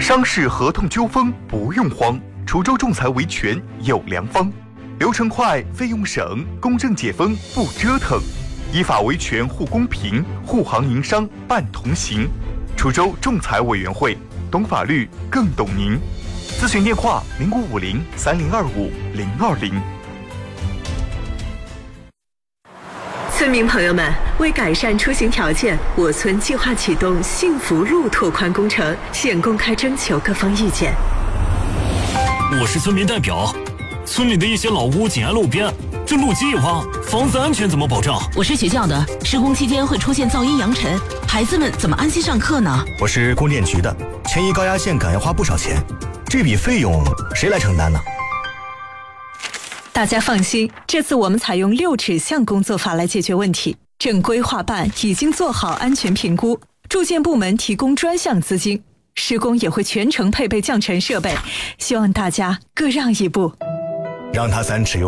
商事合同纠纷不用慌，滁州仲裁维权有良方，流程快，费用省，公正解封不折腾，依法维权护公平，护行营商办同行。滁州仲裁委员会，懂法律更懂您。咨询电话：05503025-020。 村民朋友们，为改善出行条件，我村计划启动幸福路拓宽工程，现公开征求各方意见。 我是村民代表，村里的一些老屋紧挨路边，这路基一挖，房子安全怎么保障？ 我是学校的，施工期间会出现噪音扬尘，孩子们怎么安心上课呢？ 我是供电局的，迁移高压线杆要花不少钱，这笔费用谁来承担呢？ 大家放心，这次我们采用6指向工作法来解决问题。正规划办已经做好安全评估，住建部门提供专项资金，施工也会全程配备降尘设备，希望大家各让一步， 让他3尺